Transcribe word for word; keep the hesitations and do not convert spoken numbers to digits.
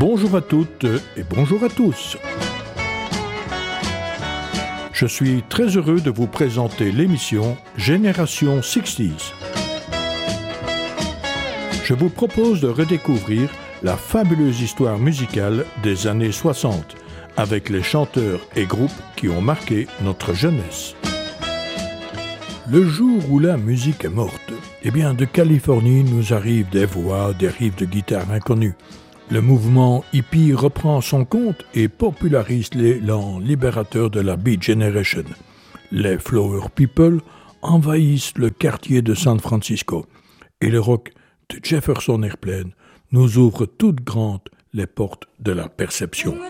Bonjour à toutes et bonjour à tous. Je suis très heureux de vous présenter l'émission Génération soixante. Je vous propose de redécouvrir la fabuleuse histoire musicale des années soixante, avec les chanteurs et groupes qui ont marqué notre jeunesse. Le jour où la musique est morte, eh bien de Californie nous arrivent des voix, des riffs de guitare inconnus. Le mouvement hippie reprend son compte et popularise l'élan libérateur de la Beat Generation. Les Flower People envahissent le quartier de San Francisco et le rock de Jefferson Airplane nous ouvre toutes grandes les portes de la perception.